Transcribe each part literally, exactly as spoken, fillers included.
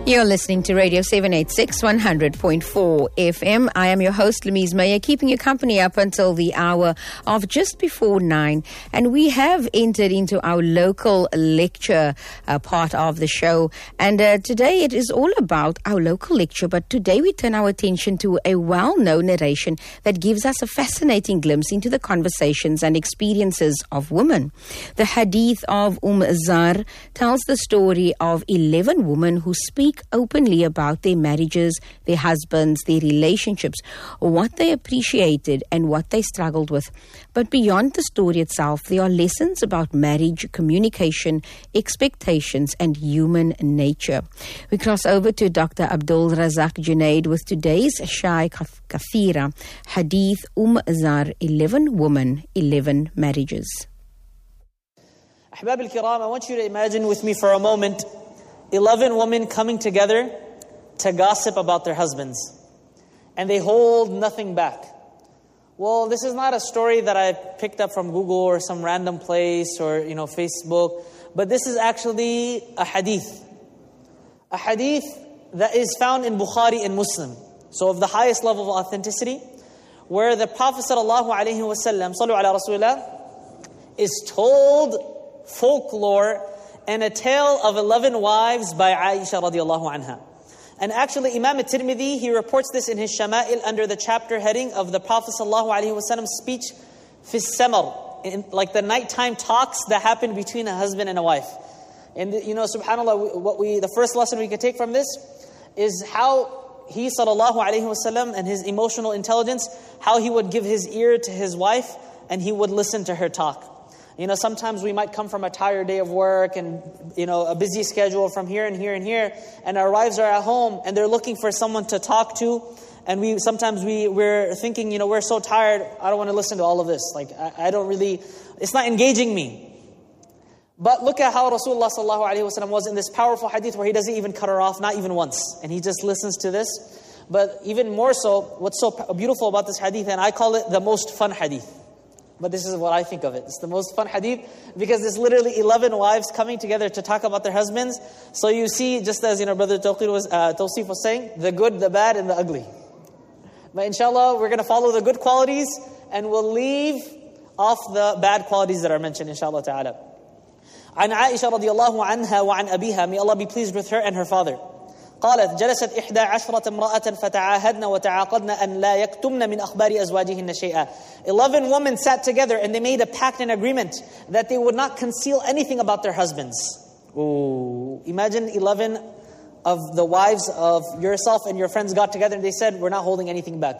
You're listening to Radio seven eighty-six, one hundred point four F M. I am your host, Louise Meyer, keeping you company up until the hour of just before nine. And we have entered into our local lecture uh, part of the show. And uh, today it is all about our local lecture. But today we turn our attention to a well-known narration that gives us a fascinating glimpse into the conversations and experiences of women. The Hadith of Umm Zar tells the story of eleven women who speak openly about their marriages, their husbands, their relationships, what they appreciated and what they struggled with. But beyond the story itself, there are lessons about marriage, communication, expectations, and human nature. We cross over to Doctor Abdul Razak Junaid with today's Shai Kathira, Hadith Umm Zar, eleven women, eleven marriages. Ahbab al-Kiram, I want you to imagine with me for a moment eleven women coming together to gossip about their husbands. And they hold nothing back. Well, this is not a story that I picked up from Google or some random place or, you know, Facebook. But this is actually a hadith. A hadith that is found in Bukhari and Muslim. So of the highest level of authenticity. Where the Prophet sallallahu alaihi wasallam, sallu ala rasulillah, is told folklore and a tale of eleven wives by Aisha radiallahu anha. And actually Imam al-Tirmidhi, he reports this in his Shama'il under the chapter heading of the Prophet sallallahu alaihi wasallam's speech, fi samar, in like the nighttime talks that happen between a husband and a wife. And you know, subhanAllah, what we the first lesson we could take from this is how he sallallahu alaihi wasallam and his emotional intelligence, how he would give his ear to his wife and he would listen to her talk. You know, sometimes we might come from a tired day of work and, you know, a busy schedule from here and here and here. And our wives are at home and they're looking for someone to talk to. And we sometimes we, we're thinking, you know, we're so tired, I don't want to listen to all of this. Like, I, I don't really, it's not engaging me. But look at how Rasulullah sallallahu alaihi wasallam was in this powerful hadith where he doesn't even cut her off, not even once. And he just listens to this. But even more so, what's so beautiful about this hadith, and I call it the most fun hadith. But this is what I think of it. It's the most fun hadith because there's literally eleven wives coming together to talk about their husbands. So you see, just as you know, Brother Tawqir was, uh, Tawsif was saying, the good, the bad, and the ugly. But inshallah, we're going to follow the good qualities and we'll leave off the bad qualities that are mentioned, inshallah ta'ala. عن عائشة رضي الله عنها وعن أبيها, may Allah be pleased with her and her father. قالت جلست إحدى عشرة امرأة فتعاهدن وتعاقدن أن لا يكتمن من أخبار أزواجهن شيئا. Eleven women sat together and they made a pact and agreement that they would not conceal anything about their husbands. Ooh. Imagine eleven of the wives of yourself and your friends got together and they said, we're not holding anything back.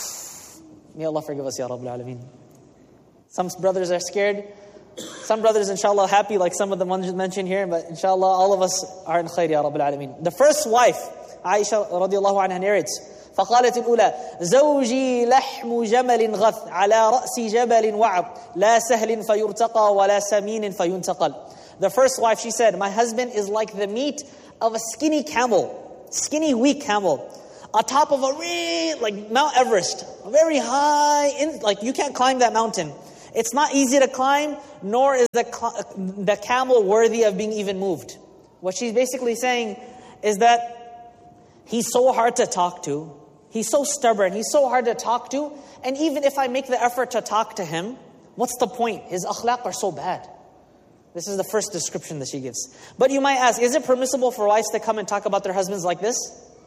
May Allah forgive us, Ya Rabbul Alameen. Some brothers are scared. Some brothers, inshallah, happy like some of the ones mentioned here, but inshallah, all of us are in khair, Ya Rabbul Alameen. The first wife, Aisha radiallahu anha narrates, فقالت الأولى زوجي لحم جمل غث على رأس جبل وعب لا سهل فيرتقى ولا سمين فينتقل. The first wife, she said, my husband is like the meat of a skinny camel, skinny weak camel, on top of a real, like Mount Everest, very high, in, like you can't climb that mountain. It's not easy to climb, nor is the, the camel worthy of being even moved. What she's basically saying is that he's so hard to talk to. He's so stubborn. He's so hard to talk to. And even if I make the effort to talk to him, what's the point? His akhlaq are so bad. This is the first description that she gives. But you might ask, is it permissible for wives to come and talk about their husbands like this?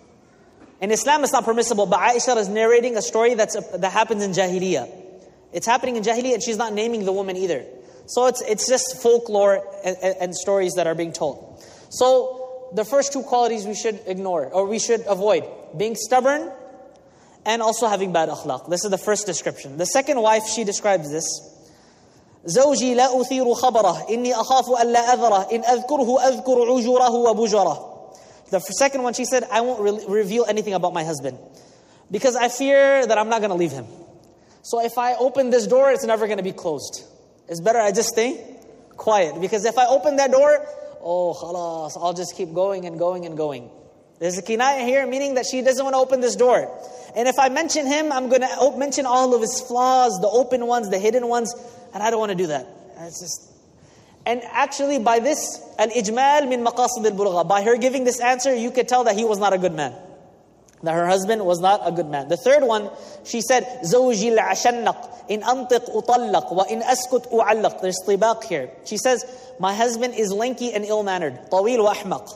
In Islam, it's not permissible. But Aisha is narrating a story that's, that happens in Jahiliyyah. It's happening in Jahiliyyah and she's not naming the woman either. So it's it's just folklore and, and, and stories that are being told. So the first two qualities we should ignore or we should avoid. Being stubborn and also having bad akhlaq. This is the first description. The second wife, she describes this. زوجي لا أثير خبره إني أخاف ألا أذره إن أذكره أذكر عجوره وبجره. The second one, she said, I won't re- reveal anything about my husband because I fear that I'm not going to leave him. So if I open this door, it's never going to be closed. It's better I just stay quiet. Because if I open that door, oh, khalas, I'll just keep going and going and going. There's a kinaya here, meaning that she doesn't want to open this door. And if I mention him, I'm going to mention all of his flaws, the open ones, the hidden ones. And I don't want to do that. It's just... And actually by this, al-ijmal min maqasid al-bulgha, by her giving this answer, you could tell that he was not a good man. That her husband was not a good man. The third one, she said, زوجي العشنق إن أنطق أطلق وإن أسكت أعلق. There's طباق here. She says, my husband is lanky and ill-mannered. طويل وأحمق.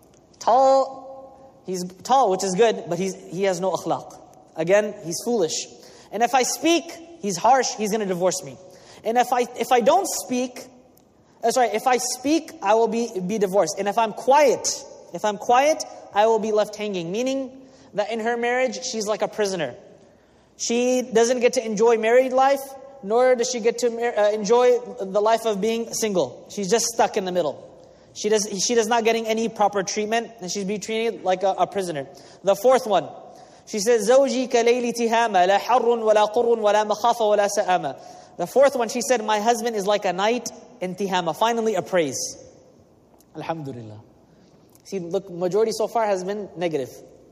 Tall, he's tall, which is good, but he's, he has no akhlaq. Again, he's foolish. And if I speak, he's harsh, he's going to divorce me. And if I if I don't speak, uh, sorry, if I speak, I will be, be divorced. And if I'm quiet, if I'm quiet, I will be left hanging. Meaning that in her marriage, she's like a prisoner. She doesn't get to enjoy married life, nor does she get to uh, enjoy the life of being single. She's just stuck in the middle. She does she does not getting any proper treatment, and she's being treated like a, a prisoner. The fourth one, she says, زوجي كليل تهامة لا حر ولا قر ولا مخافة ولا سآمة. The fourth one, she said, my husband is like a night in Tihama. Finally, a praise. Alhamdulillah. See, look, majority so far has been negative.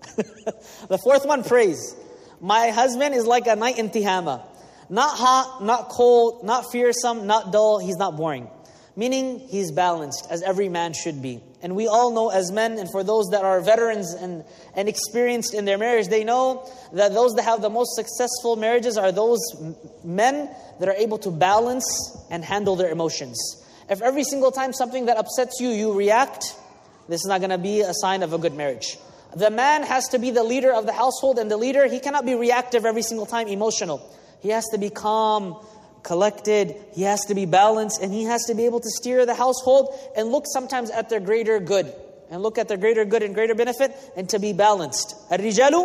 The fourth one, praise. My husband is like a night in Tihama. Not hot, not cold, not fearsome, not dull. He's not boring. Meaning, he's balanced, as every man should be. And we all know as men, and for those that are veterans and, and experienced in their marriage, they know that those that have the most successful marriages are those men that are able to balance and handle their emotions. If every single time something that upsets you, you react, this is not going to be a sign of a good marriage. The man has to be the leader of the household, and the leader, he cannot be reactive every single time, emotional. He has to be calm, collected, he has to be balanced, and he has to be able to steer the household and look sometimes at their greater good, and look at their greater good and greater benefit, and to be balanced. الرجال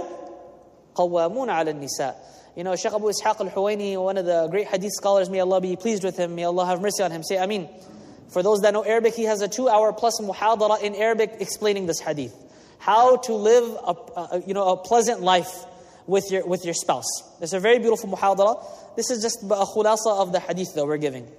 قوامون على النساء. You know, Shaykh Abu Ishaq al-Huwaini, one of the great hadith scholars, may Allah be pleased with him, may Allah have mercy on him, say Ameen. For those that know Arabic, he has a two-hour plus muhadara in Arabic explaining this hadith. How to live a, a you know a pleasant life with your with your spouse. It's a very beautiful muhadara. This is just a khulasa of the hadith that we're giving.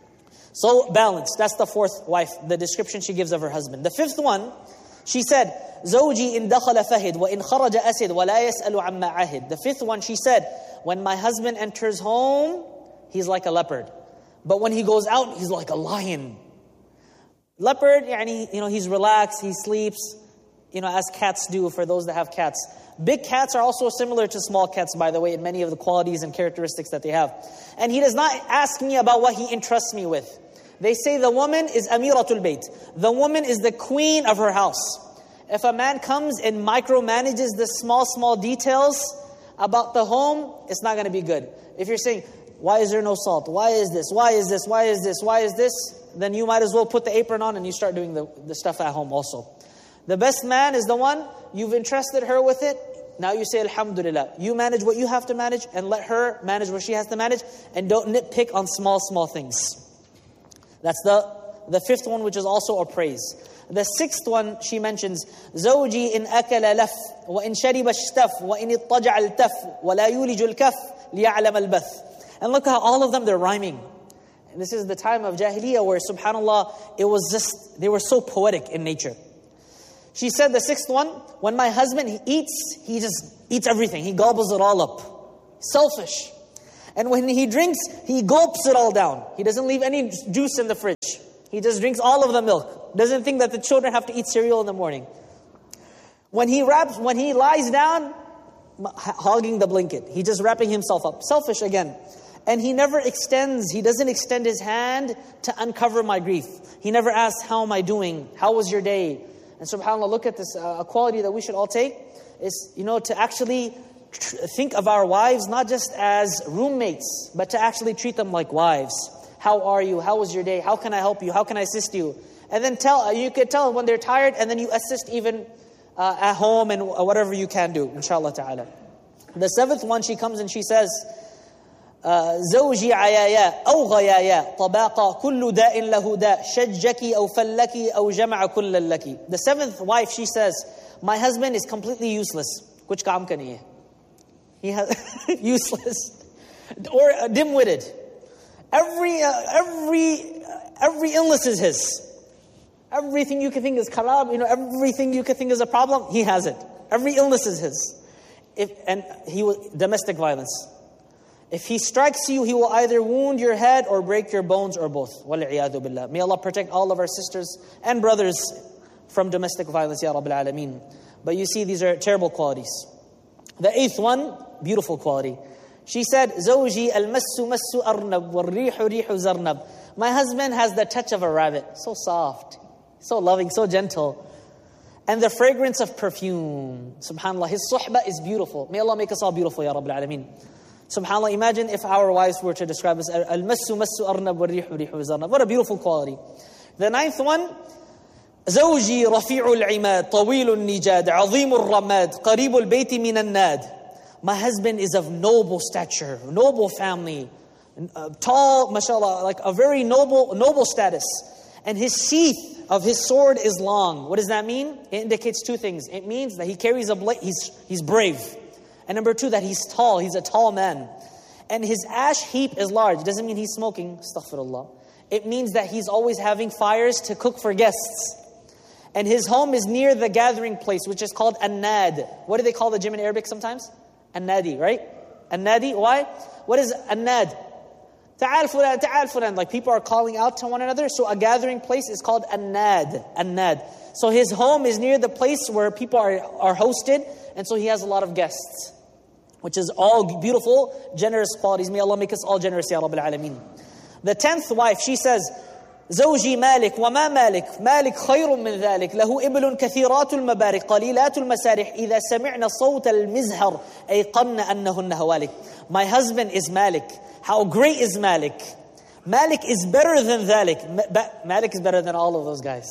So balance. That's the fourth wife, the description she gives of her husband. The fifth one, she said, زوجي إن دخل فهد وإن خرج أسد ولا يسأل عما عهد. The fifth one, she said, when my husband enters home, he's like a leopard. But when he goes out, he's like a lion. Leopard, yani, you know, he's relaxed, he sleeps, you know, as cats do for those that have cats. Big cats are also similar to small cats, by the way, in many of the qualities and characteristics that they have. And he does not ask me about what he entrusts me with. They say the woman is Amiratul Bayt. The woman is the queen of her house. If a man comes and micromanages the small, small details about the home, it's not going to be good. If you're saying, why is there no salt? Why is this? Why is this? Why is this? Why is this? Then you might as well put the apron on and you start doing the, the stuff at home also. The best man is the one, you've entrusted her with it. Now you say, Alhamdulillah. You manage what you have to manage and let her manage what she has to manage. And don't nitpick on small, small things. That's the, the fifth one, which is also a praise. The sixth one, she mentions, زوجي إن أكل لف وإن شرب اشتف وإن اضطجع التف ولا يولج الكف ليعلم البث. And look how all of them, they're rhyming. And this is the time of Jahiliyyah where, subhanAllah, it was just, they were so poetic in nature. She said the sixth one, when my husband, he eats, he just eats everything. He gobbles it all up. Selfish. And when he drinks, he gulps it all down. He doesn't leave any juice in the fridge. He just drinks all of the milk. Doesn't think that the children have to eat cereal in the morning. When he wraps, when he lies down, hogging the blanket. He's just wrapping himself up. Selfish again. And he never extends, he doesn't extend his hand to uncover my grief. He never asks, how am I doing? How was your day? And subhanAllah, look at this, uh, a quality that we should all take is, you know, to actually tr- think of our wives not just as roommates, but to actually treat them like wives. How are you? How was your day? How can I help you? How can I assist you? And then tell, uh, you could tell when they're tired, and then you assist even uh, at home and whatever you can do, inshallah ta'ala. The seventh one, she comes and she says, زوجي عيايا أو غيايا طباقا كل داء له داء شجك أو فلك أو جمع كل لك. The seventh wife, she says, my husband is completely useless. कुछ काम का नहीं है. He has useless or uh, dim-witted. Every uh, every uh, every illness is his. Everything you can think is kharab, you know, everything you can think is a problem, he has it. Every illness is his. If and he was domestic violence. If he strikes you, he will either wound your head or break your bones or both. وَالْعِيَاذُ بِاللَّهِ. May Allah protect all of our sisters and brothers from domestic violence, Ya Rabbil Alameen. But you see, these are terrible qualities. The eighth one, beautiful quality. She said, زَوْجِي الْمَسُّ مَسُّ أَرْنَبْ وَالرِّيحُ رِيحُ زَرْنَبْ. My husband has the touch of a rabbit. So soft, so loving, so gentle. And the fragrance of perfume. SubhanAllah, his suhbah is beautiful. May Allah make us all beautiful, Ya Rabbil Alameen. SubhanAllah, imagine if our wives were to describe us, Al-massu massu arnab wal-rihu rihu zarnab. What a beautiful quality. The ninth one, زوجي رفيع العماد طويل النجاد عظيم الرماد قريب البيت من الناد. My husband is of noble stature, noble family, uh, tall, mashallah, like a very noble, noble status. And his sheath of his sword is long. What does that mean? It indicates two things. It means that he carries a blade, he's, he's brave. And number two, that he's tall, he's a tall man. And his ash heap is large. It doesn't mean he's smoking, astaghfirullah. It means that he's always having fires to cook for guests. And his home is near the gathering place, which is called An-Nad. What do they call the gym in Arabic sometimes? An-Nadi, right? An-Nadi, why? What is An-Nad? Ta'al fulan, ta'al fulan. Like people are calling out to one another. So a gathering place is called An-Nad. An-Nad. So his home is near the place where people are, are hosted. And so he has a lot of guests. Which is all beautiful, generous qualities. May Allah make us all generous, Ya Rabbil Alameen. The tenth wife, she says, زوجي مالك وما مالك مالك خير من ذلك له إبل كثيرات المبارك قليلات المسارح إذا سمعنا صوت المزهر أيقن أنهن هوالك. My husband is Malik. How great is Malik? Malik is better than ذلك. Malik is better than all of those guys.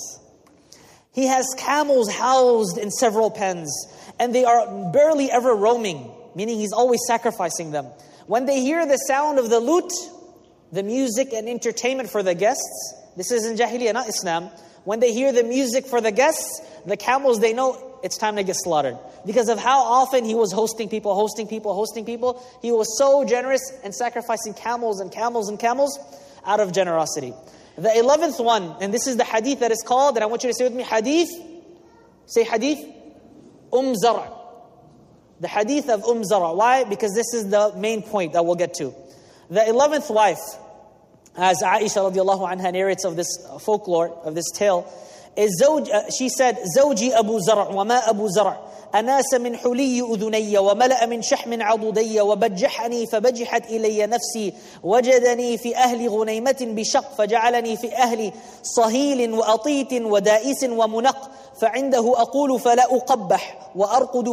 He has camels housed in several pens, and they are barely ever roaming, meaning he's always sacrificing them. When they hear the sound of the lute, the music and entertainment for the guests, this is in Jahiliyyah, not Islam. When they hear the music for the guests, the camels, they know it's time to get slaughtered. Because of how often he was hosting people, hosting people, hosting people. He was so generous and sacrificing camels and camels and camels out of generosity. The eleventh one, and this is the hadith that is called, and I want you to say with me, hadith, say hadith, Umm Zara. The hadith of Umm Zara. Why? Because this is the main point that we'll get to. The eleventh wife, as Aisha radiallahu anha narrates of this folklore, of this tale, is زوج, uh, she said, زوجي أبو زرع وما أبو زرع أناس من حلي أذني وملأ من شحم عضدي وبجحني فبجحت إلي نفسي وجدني في أهل غنيمة بشق فجعلني في أهل صهيل وأطيت ودائس ومنق فعنده أقول فلا أقبح وأرقد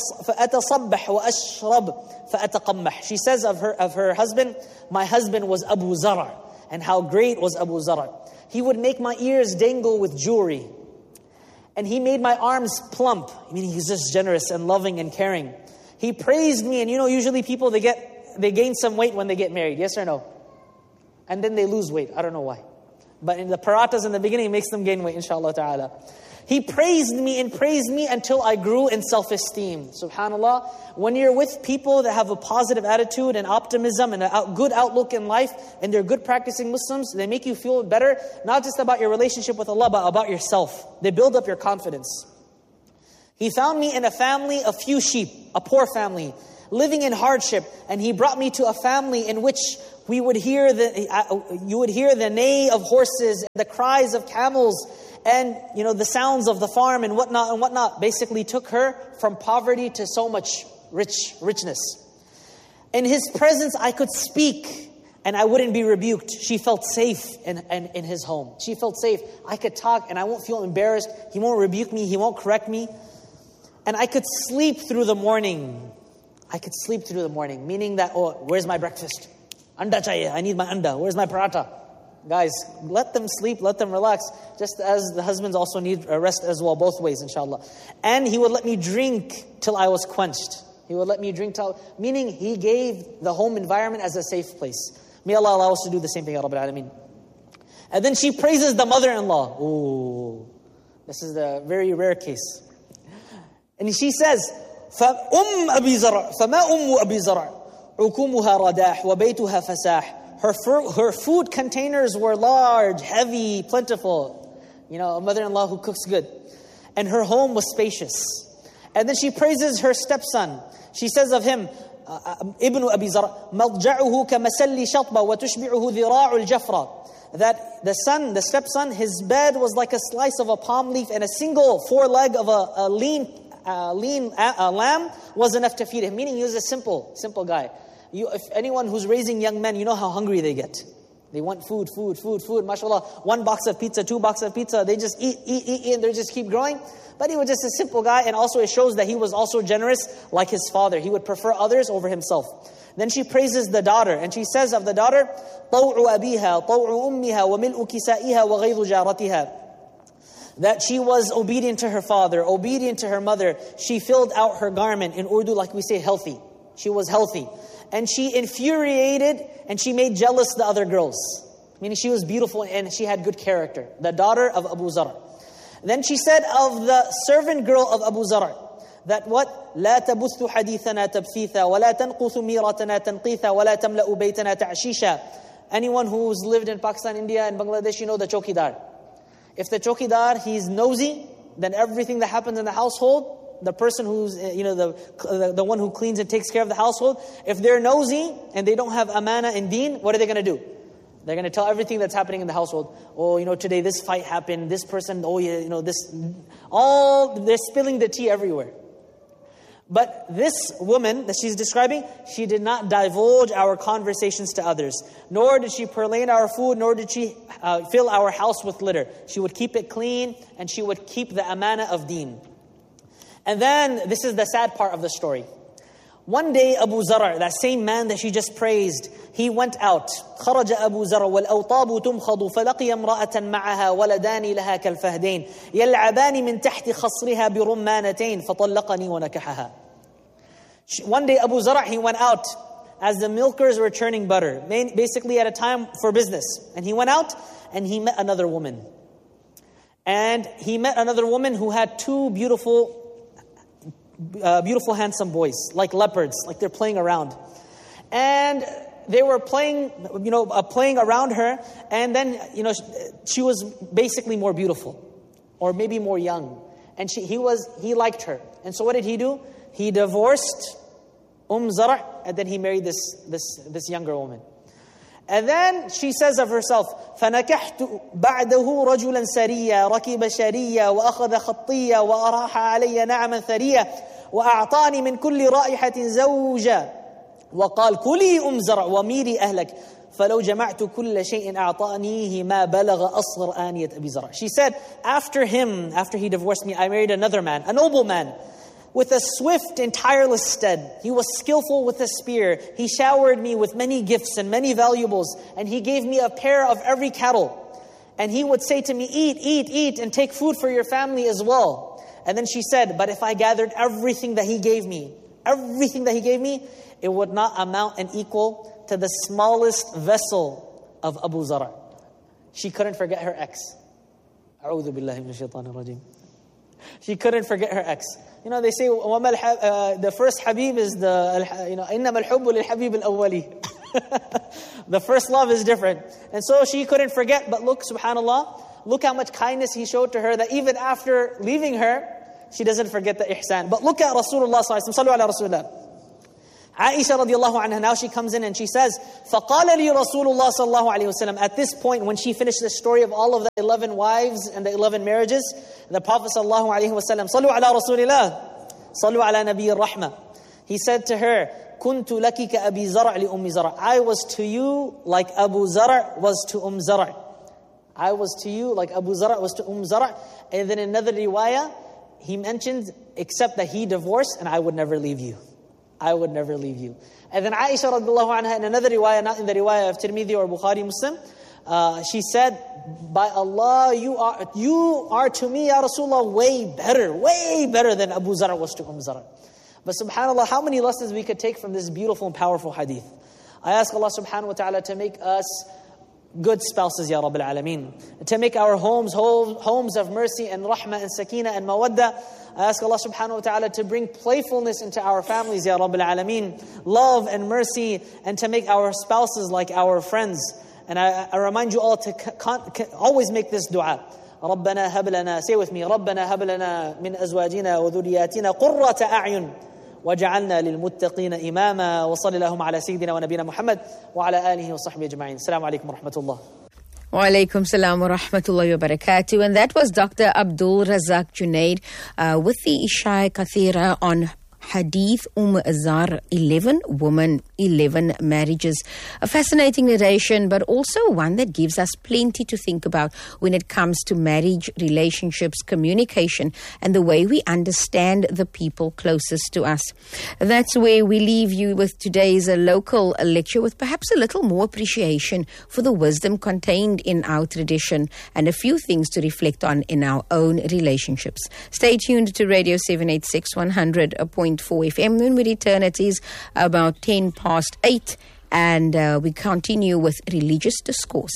فأتصبح وأشرب فأتقمح. She says of her, of her husband, my husband was Abu Zara. And how great was Abu Zara. He would make my ears dangle with jewelry. And he made my arms plump. I mean, he's just generous and loving and caring. He praised me. And you know, usually people, they get they gain some weight when they get married. Yes or no? And then they lose weight. I don't know why. But in the paratas in the beginning, it makes them gain weight, inshallah ta'ala. He praised me and praised me until I grew in self-esteem. SubhanAllah. When you're with people that have a positive attitude and optimism and a good outlook in life, and they're good practicing Muslims, they make you feel better, not just about your relationship with Allah, but about yourself. They build up your confidence. He found me in a family of few sheep, a poor family, living in hardship, and he brought me to a family in which we would hear the, you would hear the neigh of horses, the cries of camels, and you know the sounds of the farm and whatnot and whatnot. Basically took her from poverty to so much rich richness. In his presence I could speak and I wouldn't be rebuked. She felt safe in, in, in his home. She felt safe. I could talk and I won't feel embarrassed. He won't rebuke me. He won't correct me. And I could sleep through the morning. I could sleep through the morning. Meaning that, oh, where's my breakfast? Anda chahiye. I need my anda. Where's my paratha? Guys, let them sleep, let them relax, just as the husbands also need rest as well, both ways, inshallah. And he would let me drink till I was quenched. He would let me drink till, meaning he gave the home environment as a safe place. May Allah allow us to do the same thing, Ya Rabbil Alameen. And then she praises the mother-in-law. Ooh, this is the very rare case. And she says, فَأُمْ أَبِي زَرْعٍ فَمَا أُمُّ أَبِي زَرْعٍ عُكُومُهَا رَدَاحٍ وَبَيْتُهَا فَسَاحٍ. Her, her food containers were large, heavy, plentiful. You know, a mother-in-law who cooks good. And her home was spacious. And then she praises her stepson. She says of him, uh, Ibn Abi Zar, مَضْجَعُهُ كَمَسَلِّ شَطْبَ وَتُشْبِعُهُ ذِرَاعُ الْجَفْرَ. That the son, the stepson, his bed was like a slice of a palm leaf, and a single foreleg of a, a lean, uh, lean uh, uh, lamb was enough to feed him. Meaning he was a simple, simple guy. You, if anyone who's raising young men, you know how hungry they get. They want food, food, food, food. MashaAllah, one box of pizza, two boxes of pizza. They just eat, eat, eat, eat, and they just keep growing. But he was just a simple guy, and also it shows that he was also generous like his father. He would prefer others over himself. Then she praises the daughter, and she says of the daughter, طَوْعُ أَبِيهَا طَوْعُ أُمِّهَا وَمِلْءُ كِسَائِهَا وَغَيْظُ جَارَتِهَا. That she was obedient to her father, obedient to her mother. She filled out her garment. In Urdu, like we say, healthy. She was healthy. And she infuriated and she made jealous the other girls. Meaning she was beautiful and she had good character. The daughter of Abu Zar. Then she said of the servant girl of Abu Zar, that what? لا تبث حديثنا تبثيثا ولا تنقث ميرتنا تنقيثا ولا تملأ بيتنا تعشيشا. Anyone who's lived in Pakistan, India and Bangladesh, you know the chokidar. If the chokidar, he's nosy, then everything that happens in the household, the person who's, you know, the, the the one who cleans and takes care of the household, if they're nosy and they don't have amana and deen, what are they going to do? They're going to tell everything that's happening in the household. Oh, you know, today this fight happened, this person, oh yeah, you know, this, all, they're spilling the tea everywhere. But this woman that she's describing, she did not divulge our conversations to others. Nor did she purloin our food, nor did she uh, fill our house with litter. She would keep it clean, and she would keep the amana of deen. And then, this is the sad part of the story. One day, Abu Zar', that same man that she just praised, he went out. خرج أبو زرع والأوطاب تمخض فلقي امرأة معها ولدان لها كالفهدين يلعبان من تحت خصرها برمانتين فطلقني ونكحها. One day, Abu Zar', he went out as the milkers were churning butter, basically at a time for business. And he went out and he met another woman. And he met another woman who had two beautiful Uh, beautiful, handsome boys, like leopards, like they're playing around. And they were playing, you know, uh, playing around her. And then, you know, she, she was basically more beautiful, or maybe more young. And she, he was, he liked her. And so what did he do? He divorced Umm Zar', and then he married this, this, this younger woman. And then she says of herself, فَنَكَحْتُ بَعْدَهُ رَجُلًا سَرِيًّا رَكِبَ شَرِيًّا وَأَخَذَ خَطِّيًّا وَأَرَاحَ عَلَيَّ نَعْمًا ثَرِيًّا وَأَعْطَانِ مِنْ كُلِّ رَائِحَةٍ زَوْجًا وَقَالْ كُلِي أُمْ زَرْعٍ وَمِيرِي أَهْلَكَ فَلَوْ جَمَعْتُ كُلَّ شَيْءٍ أَعْطَانِيهِ مَا بَلَغَ أَصْغَرْ آنِيَةَ أَبِي زَرْعٍ. She said, after him, after he divorced me, I married another man, a noble man, with a swift and tireless steed. He was skillful with a spear. He showered me with many gifts and many valuables. And he gave me a pair of every cattle. And he would say to me, eat, eat, eat, and take food for your family as well. And then she said, but if I gathered everything that he gave me, everything that he gave me, it would not amount and equal to the smallest vessel of Abu Zar'. She couldn't forget her ex. A'udhu billahi minash shaitanir rajim. She couldn't forget her ex. You know, they say, uh, the first Habib is the, you know, إِنَّمَا الْحُبُّ لِلْحَبِيبِ الْأَوَّلِ. The first love is different. And so she couldn't forget, but look, subhanAllah, look how much kindness he showed to her, that even after leaving her, she doesn't forget the ihsan. But look at Rasulullah sallallahu alaihi wasallam. Sallu ala Rasulullah. Aisha radiallahu anha, now she comes in and she says, فَقَالَ لِي رَسُولُ اللَّهِ صَلَّى اللَّهُ عَلَيْهِ وَسَلَّمَ. At this point, when she finished the story of all of the eleven wives and the eleven marriages, the Prophet sallallahu alaihi wasallam, صَلُّوا عَلَى رَسُولِ اللَّهِ صَلُّوا عَلَى نَبِيِّ الرَّحْمَةِ. He said to her, كُنْتُ لَكِ كَأَبِي زَرْعٍ لِأُمِّ زَرْعٍ. I was to you like Abu Zar' was to Umm Zar'. I was to you like Abu Zar' was to Umm Zar'. And then in another riwayah, he mentioned, except that he divorced and I would never leave you. I would never leave you. And then Aisha radiallahu anha, in another riwayah, not in the riwayah of Tirmidhi or Bukhari Muslim, uh, she said, by Allah, you are you are to me, Ya Rasulullah, way better, way better than Abu Zar' was to Umm Zar'. But subhanAllah, how many lessons we could take from this beautiful and powerful hadith. I ask Allah subhanahu wa ta'ala to make us good spouses, Ya Rabbil Alameen. To make our homes homes of mercy and rahmah and sakina and mawadda. I ask Allah subhanahu wa ta'ala to bring playfulness into our families, Ya Rabbil Alameen. Love and mercy, and to make our spouses like our friends. And I, I remind you all to con, con, always make this dua. رَبَّنَا هَبْ لَنَا. Say with me. رَبَّنَا هَبْ لَنَا مِنْ أَزْوَاجِنَا وَذُرِّيَّاتِنَا قُرَّةَ أَعْيُنٍ وجعلنا للمتقين إماما وصلى اللهم على سيدنا ونبينا محمد وعلى آله وصحبه أجمعين. السلام عليكم ورحمة الله. Wa alaikum salam wa rahmatullahi wa barakatuh. And that was Doctor Abdul Razak Junaid uh, with the Isha Kathira on Hadith Umm Azar, eleven women, eleven marriages. A fascinating narration, but also one that gives us plenty to think about when it comes to marriage, relationships, communication, and the way we understand the people closest to us. That's where we leave you with today's uh, local uh, lecture, with perhaps a little more appreciation for the wisdom contained in our tradition and a few things to reflect on in our own relationships. Stay tuned to Radio seven eighty-six, one hundred point four F M. When we return, it is about ten past eight, and uh, we continue with religious discourse.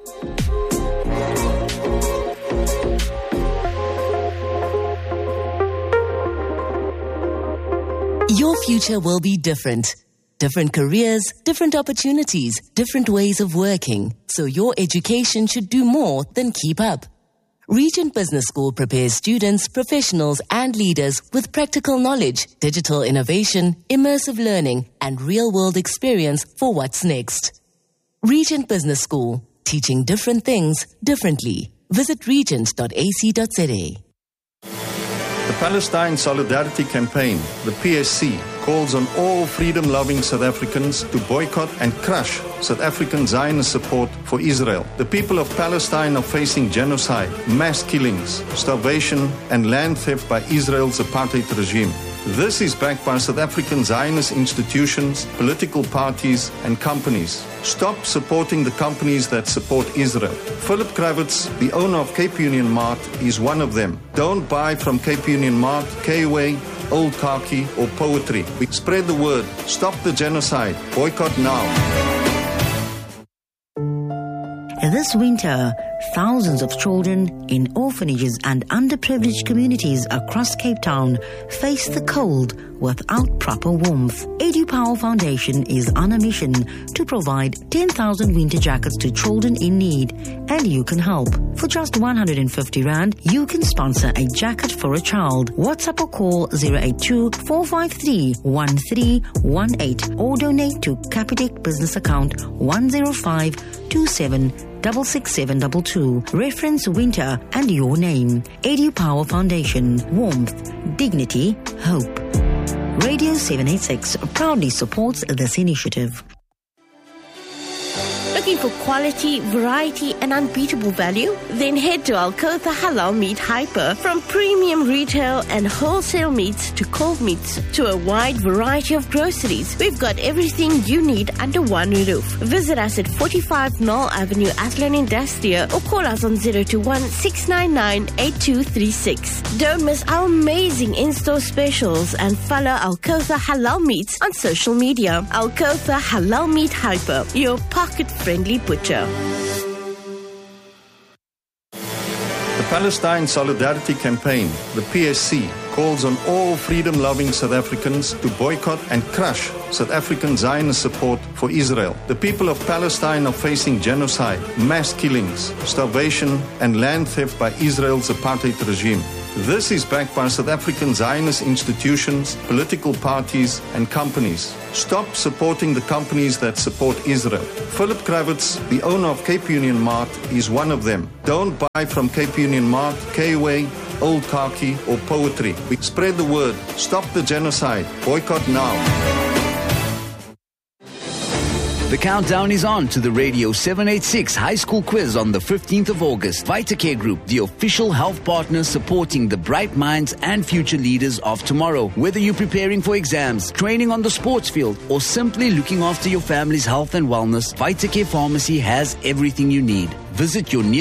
Your future will be different. Different careers, different opportunities, different ways of working. So your education should do more than keep up. Regent Business School prepares students, professionals and leaders with practical knowledge, digital innovation, immersive learning and real-world experience for what's next. Regent Business School, teaching different things differently. Visit regent dot a c dot z a. The Palestine Solidarity Campaign, the P S C, calls on all freedom-loving South Africans to boycott and crush South African Zionist support for Israel. The people of Palestine are facing genocide, mass killings, starvation, and land theft by Israel's apartheid regime. This is backed by South African Zionist institutions, political parties, and companies. Stop supporting the companies that support Israel. Philip Kravitz, the owner of Cape Union Mart, is one of them. Don't buy from Cape Union Mart, K-Way, Old Khaki, or Poetry. We spread the word. Stop the genocide. Boycott now. This winter, thousands of children in orphanages and underprivileged communities across Cape Town face the cold without proper warmth. EduPower Foundation is on a mission to provide ten thousand winter jackets to children in need, and you can help. For just one hundred fifty rand, you can sponsor a jacket for a child. WhatsApp or call zero eight two, four five three, one three one eight or donate to Capitec business account one zero five two seven six six seven two two. Reference winter and your name. EduPower Foundation. Warmth, dignity, hope. Radio seven eighty-six proudly supports this initiative. Looking for quality, variety and unbeatable value? Then head to Al-Kotha Halal Meat Hyper. From premium retail and wholesale meats to cold meats to a wide variety of groceries, we've got everything you need under one roof. Visit us at forty-five Knoll Avenue, Athlone Industria, or call us on zero two one, six nine nine, eight two three six. Don't miss our amazing in-store specials and follow Al-Kotha Halal Meats on social media. Al-Kotha Halal Meat Hyper, your pocket-friendly butcher. The Palestine Solidarity Campaign, the P S C, calls on all freedom-loving South Africans to boycott and crush South African Zionist support for Israel. The people of Palestine are facing genocide, mass killings, starvation, and land theft by Israel's apartheid regime. This is backed by South African Zionist institutions, political parties, and companies. Stop supporting the companies that support Israel. Philip Kravitz, the owner of Cape Union Mart, is one of them. Don't buy from Cape Union Mart, K-Way, Old Khaki, or Poetry. We spread the word. Stop the genocide. Boycott now. The countdown is on to the Radio seven eighty-six High School Quiz on the fifteenth of August. Vitacare Group, the official health partner supporting the bright minds and future leaders of tomorrow. Whether you're preparing for exams, training on the sports field, or simply looking after your family's health and wellness, Vitacare Pharmacy has everything you need. Visit your nearest